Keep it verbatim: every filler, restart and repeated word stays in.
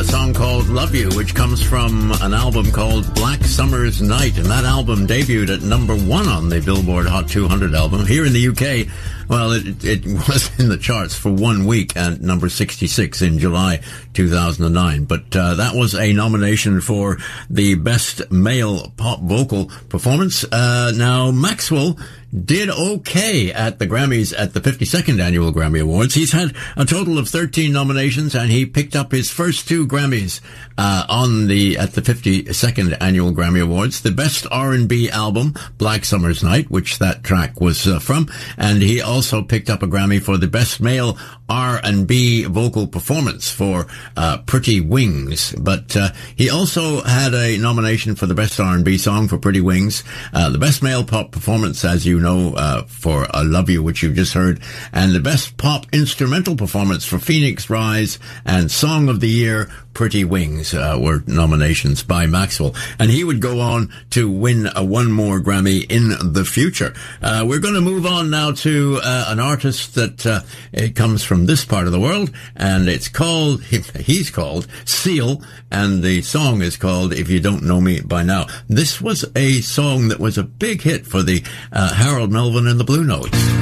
a song called Love You, which comes from an album called Black Summer's Night, and that album debuted at number one on the Billboard Hot two hundred album. Here in the U K, well, it, it was in the charts for one week at number sixty-six in July two thousand nine. But uh, that was a nomination for the Best Male Pop Vocal Performance. Uh, now, Maxwell did okay at the Grammys at the fifty-second Annual Grammy Awards. He's had a total of thirteen nominations, and he picked up his first two Grammys uh, on the at the fifty-second Annual Grammy Awards. The Best R and B Album, Black Summer's Night, which that track was uh, from, and he also picked up a Grammy for the Best Male R and B Vocal Performance for uh, Pretty Wings. But uh, he also had a nomination for the Best R and B Song for Pretty Wings, uh, the Best Male Pop Performance, as you know, uh, for I Love You, which you just heard, and the Best Pop Instrumental Performance for Phoenix Rise, and Song of the Year, Pretty Wings, uh, were nominations by Maxwell. And he would go on to win a one more Grammy in the future. Uh, we're going to move on now to uh, an artist that uh, it comes from this part of the world, and it's called, he's called Seal, and the song is called If You Don't Know Me By Now. This was a song that was a big hit for the uh, Harold Melvin and the Blue Notes.